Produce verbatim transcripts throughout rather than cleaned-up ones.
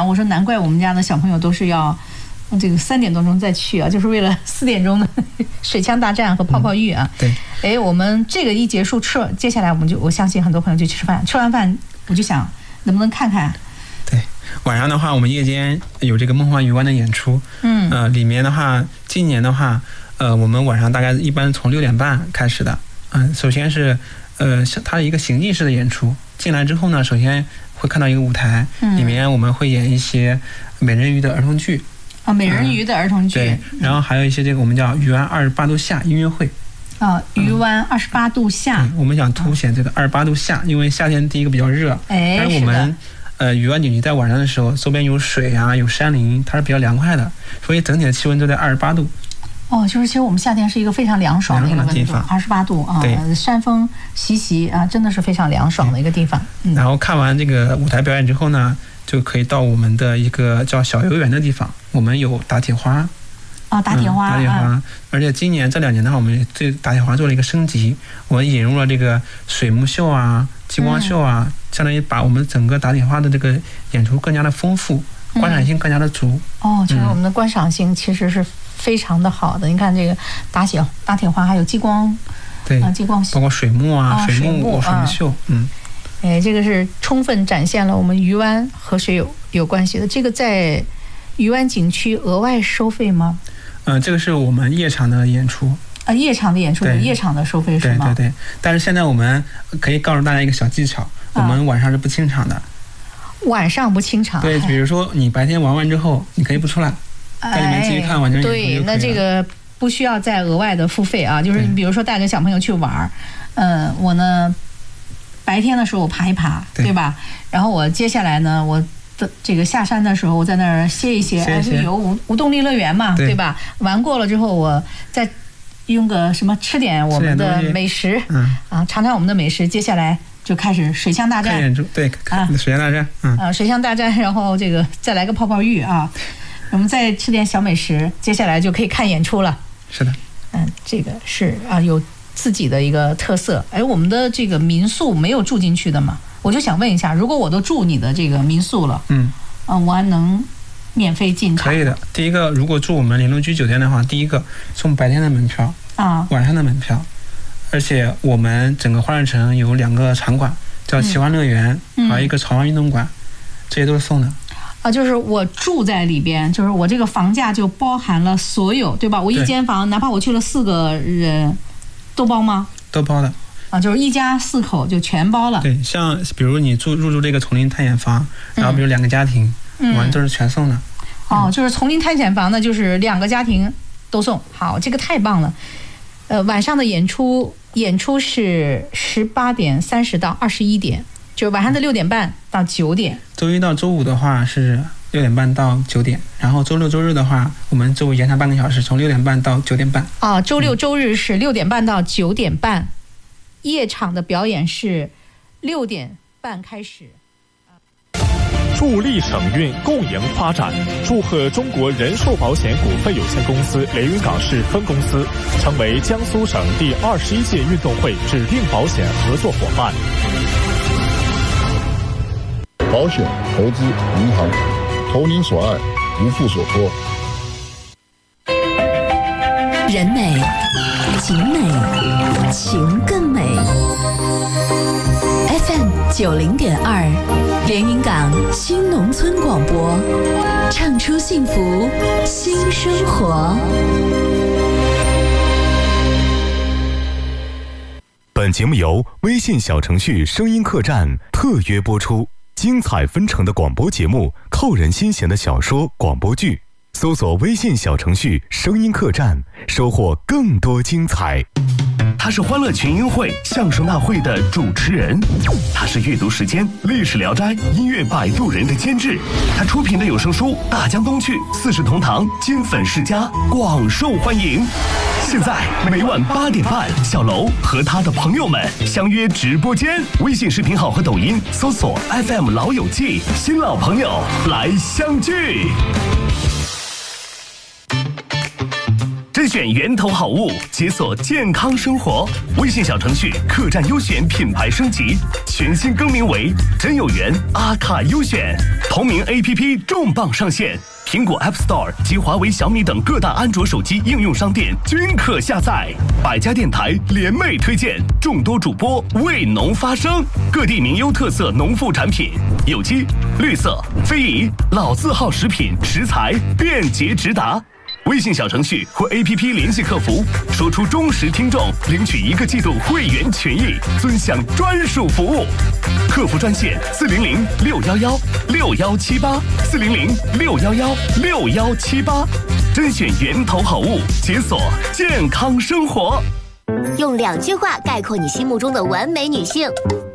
讲，我说难怪我们家的小朋友都是要这个三点多钟再去啊，就是为了四点钟的水枪大战和泡泡浴啊。 嗯、 对，哎，我们这个一结束吃，接下来我们就我相信很多朋友就去吃饭，吃完饭我就想能不能看看。 对，晚上的话，我们夜间有这个梦幻鱼湾的演出，嗯，呃，里面的话，今年的话，呃，我们晚上大概一般从六点半开始的，嗯、呃，首先是，呃，它是一个行进式的演出，进来之后呢，首先会看到一个舞台，嗯、里面我们会演一些美人鱼的儿童剧， 啊，美人鱼的儿童剧， 嗯、对，然后还有一些这个我们叫鱼湾二十八度下音乐会。 啊，鱼湾二十八度下、 嗯，我们想凸显这个二十八度下，因为夏天第一个比较热， 哎， 但是我们呃鱼湾景区在晚上的时候，周边有水啊，有山林，它是比较凉快的，所以整体的气温都在二十八度。 哦，就是其实我们夏天是一个非常凉爽的一个温度，二十八度啊，山风习习啊，真的是非常凉爽的一个地方。嗯、 然后看完这个舞台表演之后呢，就可以到我们的一个叫小游园的地方，我们有打铁花。 啊、哦，打铁花， 嗯、打铁花、啊，而且今年这两年的话，我们对打铁花做了一个升级，我们引入了这个水幕秀啊、激光秀啊，嗯、相当于把我们整个打铁花的这个演出更加的丰富，嗯、观赏性更加的足。 哦，就是我们的观赏性其实是非常的好的。嗯、你看这个打铁打铁花，还有激光， 对啊，激光， 包括水幕啊、 啊水幕、水幕秀，嗯， 哎，这个是充分展现了我们鱼湾和水有有关系的。这个在鱼湾景区额外收费吗？ 嗯、呃，这个是我们夜场的演出啊，夜场的演出有夜场的收费是吗？ 对对对。但是现在我们可以告诉大家一个小技巧，我们晚上是不清场的。 晚上不清场？ 对，比如说你白天玩完之后，你可以不出来，在里面继续看完整演出就可以了。 对，那这个不需要再额外的付费啊。就是你比如说带着小朋友去玩，呃，我呢白天的时候我爬一爬， 对, 对吧？然后我接下来呢我。这个下山的时候，我在那儿歇一歇， 歇一歇有无无动力乐园嘛， 对, 对吧？玩过了之后，我再用个什么吃点我们的美食， 嗯啊，尝尝我们的美食。接下来就开始水枪大战， 演出对啊，水枪大战，嗯啊，水枪大战，然后这个再来个泡泡浴啊，我们再吃点小美食，接下来就可以看演出了。 是的， 嗯，这个是啊，有自己的一个特色。哎，我们的这个民宿没有住进去的嘛？我就想问一下，如果我都住你的这个民宿了， 嗯， 啊、呃，我还能免费进场？ 可以的。第一个，如果住我们林路居酒店的话，第一个送白天的门票啊， 晚上的门票，而且我们整个花园城有两个场馆，叫奇幻乐园，嗯、还有一个潮玩运动馆，这些都是送的。 啊，就是我住在里边，就是我这个房价就包含了所有，对吧？我一间房，哪怕我去了四个人，都包吗？ 都包的。 啊，就是一家四口就全包了。 对，像比如你住入住这个丛林探险房，然后比如两个家庭，嗯、我们都是全送的。 哦，就是丛林探险房呢，就是两个家庭都送。好，这个太棒了。呃，晚上的演出演出是十八点三十到二十一点，就是晚上的六点半到九点。 周一到周五的话是六点半到九点，然后周六周日的话，我们周五延长半个小时，从六点半到九点半。 啊，周六周日是六点半到九点半。嗯，夜场的表演是六点半开始。 助力省运共赢发展，祝贺中国人寿保险股份有限公司连云港市分公司成为江苏省第二十一届运动会指定保险合作伙伴。 保险、投资、银行，投您所爱，无负所托。 人美景美，情更美。 F M 九零点二，连云港新农村广播，唱出幸福新生活。 本节目由微信小程序声音客栈特约播出，精彩纷呈的广播节目，扣人心弦的小说、广播剧。搜索微信小程序声音客栈，收获更多精彩。 他是欢乐群英会相声大会的主持人，他是阅读时间历史聊斋音乐摆渡人的监制，他出品的有声书《大江东去》《四世同堂》金粉世家广受欢迎。现在每晚八点半，小楼和他的朋友们相约直播间，微信视频号和抖音搜索 F M 老友记，新老朋友来相聚。这选源头好物，解锁健康生活。微信小程序客栈优选品牌升级，全新更名为真有缘阿卡优选。同名 A P P 重磅上线，苹果 App Store 及华为、小米等各大安卓手机应用商店均可下载。百家电台联袂推荐，众多主播为农发声，各地名优特色农副产品，有机、绿色、非遗、老字号食品食材便捷直达。微信小程序或 A P P 联系客服，说出忠实听众领取一个季度会员权益，尊享专属服务。客服专线四零零六幺幺六幺七八四零零六幺幺六幺七八，甄选源头好物，解锁健康生活。 用两句话概括你心目中的完美女性：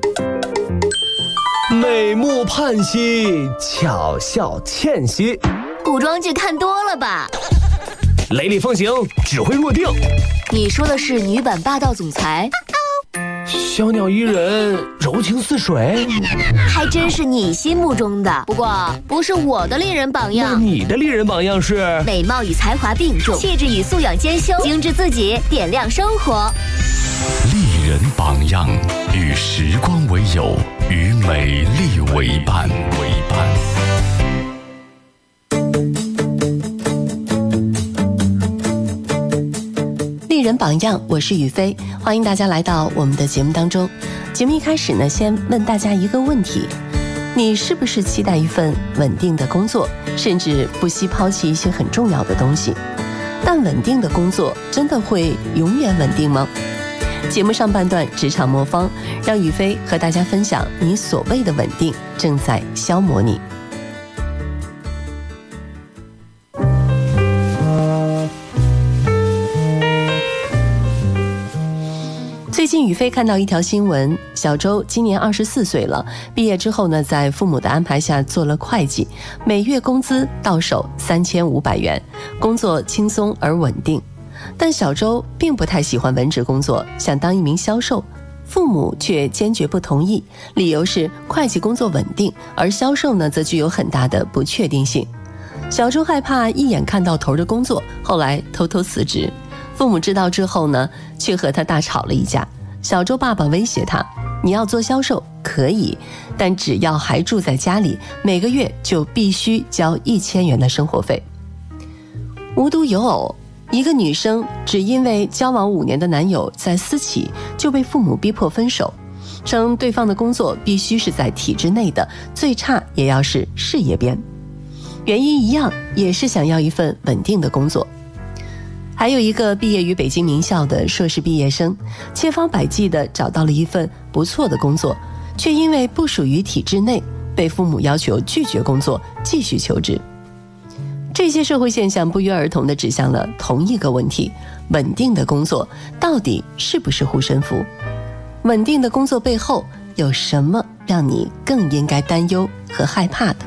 美目盼兮，巧笑倩兮。 古装剧看多了吧？ 雷厉风行，指挥若定。 你说的是女版霸道总裁？ 小鸟依人，柔情似水。 还真是你心目中的，不过不是我的丽人榜样。 那你的丽人榜样是？ 美貌与才华并重，气质与素养兼修，精致自己，点亮生活。 丽人榜样，与时光为友，与美丽为伴。为伴。 丽人榜样，我是雨飞，欢迎大家来到我们的节目当中。节目一开始呢，先问大家一个问题：你是不是期待一份稳定的工作，甚至不惜抛弃一些很重要的东西？但稳定的工作真的会永远稳定吗？节目上半段职场魔方，让雨飞和大家分享你所谓的稳定正在消磨你。最近雨飞看到一条新闻，小周今年二十四岁了，毕业之后呢，在父母的安排下做了会计，每月工资到手三千五百元，工作轻松而稳定。但小周并不太喜欢文职工作，想当一名销售，父母却坚决不同意，理由是会计工作稳定，而销售呢则具有很大的不确定性。小周害怕一眼看到头的工作，后来偷偷辞职。父母知道之后呢，却和他大吵了一架。小周爸爸威胁他，你要做销售可以，但只要还住在家里，每个月就必须交一千元的生活费。无独有偶，一个女生只因为交往五年的男友在私企，就被父母逼迫分手，称对方的工作必须是在体制内的，最差也要是事业编。原因一样，也是想要一份稳定的工作。还有一个毕业于北京名校的硕士毕业生，千方百计地找到了一份不错的工作，却因为不属于体制内，被父母要求拒绝工作，继续求职。这些社会现象不约而同地指向了同一个问题：稳定的工作到底是不是护身符？稳定的工作背后有什么让你更应该担忧和害怕的？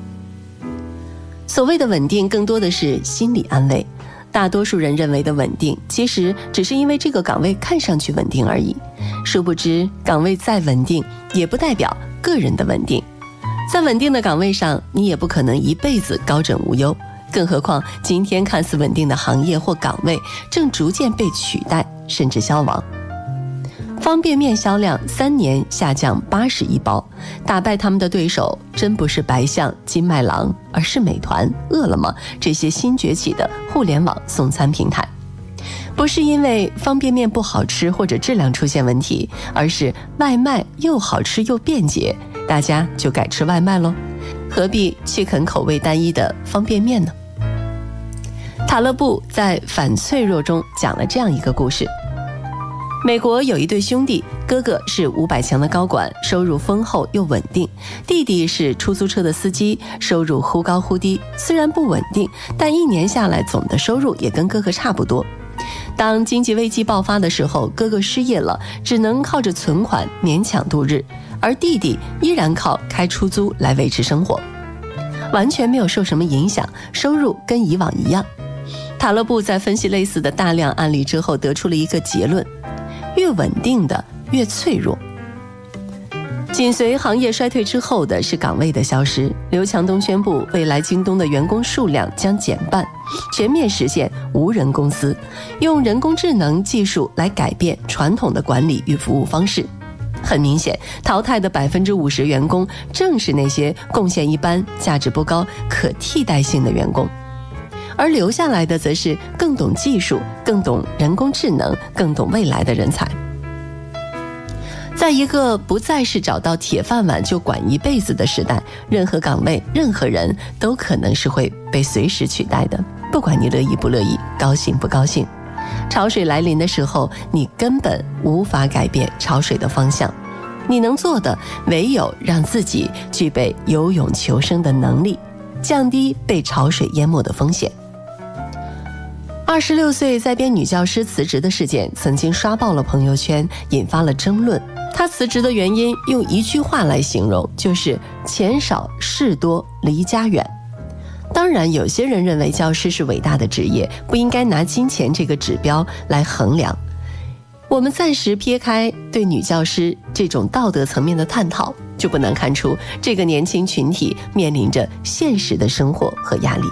所谓的稳定，更多的是心理安慰。大多数人认为的稳定，其实只是因为这个岗位看上去稳定而已。殊不知，岗位再稳定，也不代表个人的稳定。在稳定的岗位上，你也不可能一辈子高枕无忧。更何况，今天看似稳定的行业或岗位，正逐渐被取代，甚至消亡。方便面销量三年下降八十亿包，打败他们的对手真不是白象、金麦郎，而是美团、饿了么这些新崛起的互联网送餐平台。不是因为方便面不好吃或者质量出现问题，而是外卖又好吃又便捷，大家就改吃外卖咯，何必去啃口味单一的方便面呢？塔勒布在《反脆弱》中讲了这样一个故事。美国有一对兄弟，哥哥是五百强的高管，收入丰厚又稳定，弟弟是出租车的司机，收入忽高忽低，虽然不稳定，但一年下来总的收入也跟哥哥差不多。当经济危机爆发的时候，哥哥失业了，只能靠着存款勉强度日，而弟弟依然靠开出租来维持生活，完全没有受什么影响，收入跟以往一样。塔勒布在分析类似的大量案例之后，得出了一个结论：越稳定的越脆弱。 紧随行业衰退之后的是岗位的消失。刘强东宣布，未来京东的员工数量将减半，全面实现无人公司，用人工智能技术来改变传统的管理与服务方式。很明显，淘汰的百分之五十员工正是那些贡献一般、价值不高、可替代性的员工，而留下来的则是更懂技术、更懂人工智能、更懂未来的人才。在一个不再是找到铁饭碗就管一辈子的时代，任何岗位、任何人都可能是会被随时取代的，不管你乐意不乐意，高兴不高兴。潮水来临的时候，你根本无法改变潮水的方向，你能做的唯有让自己具备游泳求生的能力，降低被潮水淹没的风险。二十六岁在编女教师辞职的事件曾经刷爆了朋友圈，引发了争论。她辞职的原因用一句话来形容，就是钱少事多离家远。当然，有些人认为教师是伟大的职业，不应该拿金钱这个指标来衡量。我们暂时撇开对女教师这种道德层面的探讨，就不难看出这个年轻群体面临着现实的生活和压力。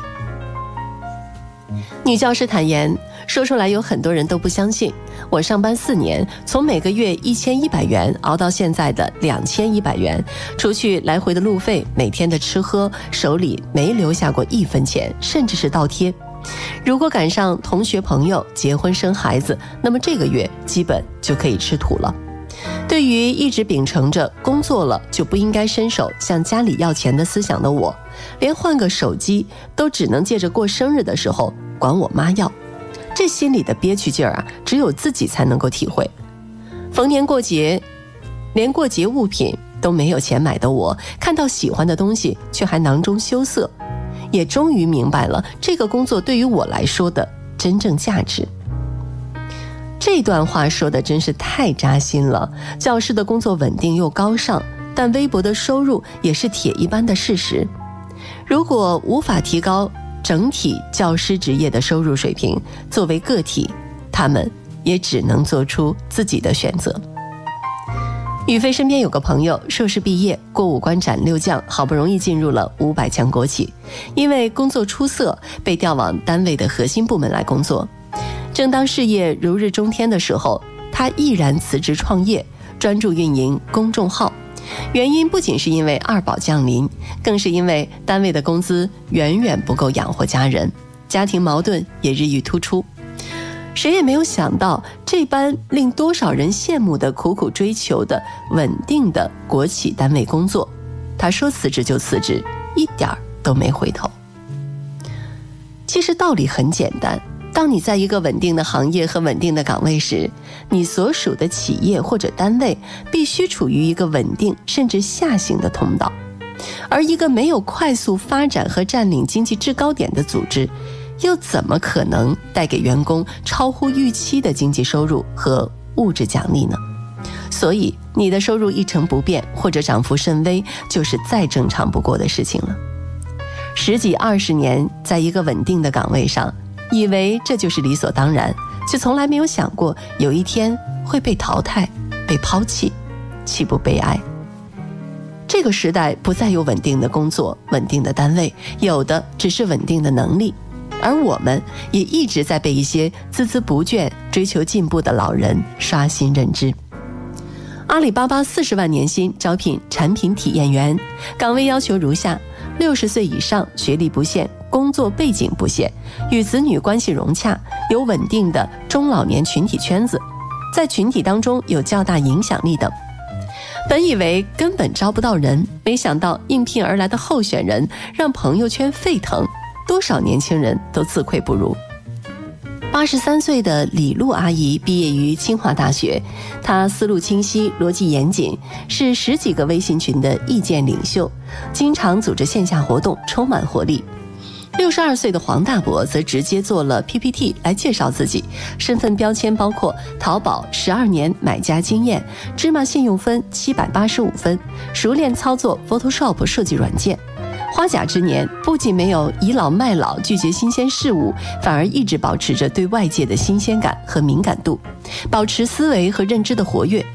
女教师坦言，说出来有很多人都不相信，我上班四年，从每个月一千一百元熬到现在的两千一百元，除去来回的路费，每天的吃喝，手里没留下过一分钱，甚至是倒贴。如果赶上同学朋友结婚生孩子，那么这个月基本就可以吃土了。对于一直秉承着工作了就不应该伸手向家里要钱的思想的我，连换个手机都只能借着过生日的时候管我妈要，这心里的憋屈劲儿啊，只有自己才能够体会。逢年过节，连过节物品都没有钱买的我，看到喜欢的东西却还囊中羞涩，也终于明白了这个工作对于我来说的真正价值。这段话说的真是太扎心了。教师的工作稳定又高尚，但微薄的收入也是铁一般的事实。如果无法提高整体教师职业的收入水平，作为个体，他们也只能做出自己的选择。宇飞身边有个朋友，硕士毕业，过五关斩六将，好不容易进入了五百强国企，因为工作出色，被调往单位的核心部门来工作。正当事业如日中天的时候，他毅然辞职创业，专注运营公众号。原因不仅是因为二宝降临，更是因为单位的工资远远不够养活家人，家庭矛盾也日益突出。谁也没有想到，这般令多少人羡慕的苦苦追求的稳定的国企单位工作，他说辞职就辞职，一点儿都没回头。其实道理很简单，当你在一个稳定的行业和稳定的岗位时，你所属的企业或者单位必须处于一个稳定甚至下行的通道，而一个没有快速发展和占领经济制高点的组织，又怎么可能带给员工超乎预期的经济收入和物质奖励呢？所以你的收入一成不变或者涨幅甚微，就是再正常不过的事情了。十几二十年在一个稳定的岗位上，以为这就是理所当然，却从来没有想过有一天会被淘汰、被抛弃，岂不悲哀？这个时代不再有稳定的工作、稳定的单位，有的只是稳定的能力，而我们也一直在被一些孜孜不倦追求进步的老人刷新认知。阿里巴巴四十万年薪招聘产品体验员，岗位要求如下：六十岁以上，学历不限，工作背景不限，与子女关系融洽，有稳定的中老年群体圈子，在群体当中有较大影响力等。本以为根本招不到人，没想到应聘而来的候选人让朋友圈沸腾，多少年轻人都自愧不如。八十三岁的李璐阿姨毕业于清华大学，她思路清晰，逻辑严谨，是十几个微信群的意见领袖，经常组织线下活动，充满活力。六十二岁的黄大伯则直接做了 P P T 来介绍自己，身份标签包括淘宝十二年买家经验，芝麻信用分七百八十五分，熟练操作 Photoshop 设计软件。花甲之年，不仅没有倚老卖老拒绝新鲜事物，反而一直保持着对外界的新鲜感和敏感度，保持思维和认知的活跃。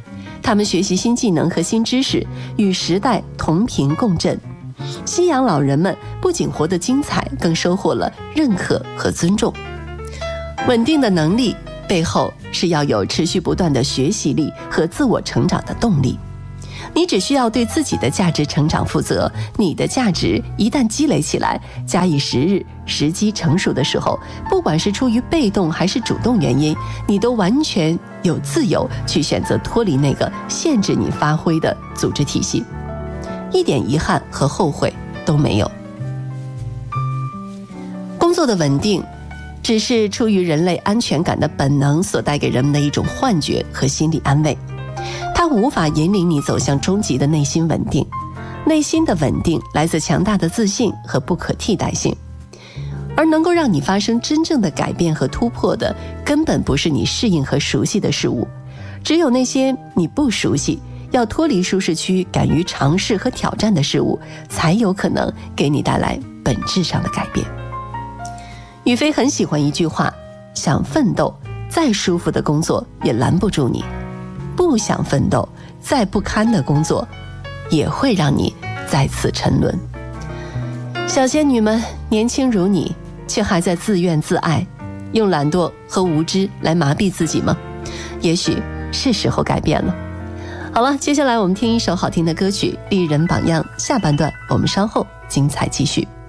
他们学习新技能和新知识，与时代同频共振。夕阳老人们不仅活得精彩，更收获了认可和尊重。稳定的能力背后是要有持续不断的学习力和自我成长的动力。你只需要对自己的价值成长负责，你的价值一旦积累起来，假以时日，时机成熟的时候，不管是出于被动还是主动原因，你都完全有自由去选择脱离那个限制你发挥的组织体系，一点遗憾和后悔都没有。工作的稳定只是出于人类安全感的本能所带给人们的一种幻觉和心理安慰，它无法引领你走向终极的内心稳定。内心的稳定来自强大的自信和不可替代性，而能够让你发生真正的改变和突破的，根本不是你适应和熟悉的事物，只有那些你不熟悉，要脱离舒适区，敢于尝试和挑战的事物，才有可能给你带来本质上的改变。宇飞很喜欢一句话，想奋斗，再舒服的工作也拦不住你；不想奋斗，再不堪的工作也会让你再次沉沦。小仙女们，年轻如你，却还在自怨自艾，用懒惰和无知来麻痹自己吗？也许是时候改变了。好了，接下来我们听一首好听的歌曲《丽人榜样》，下半段我们稍后精彩继续。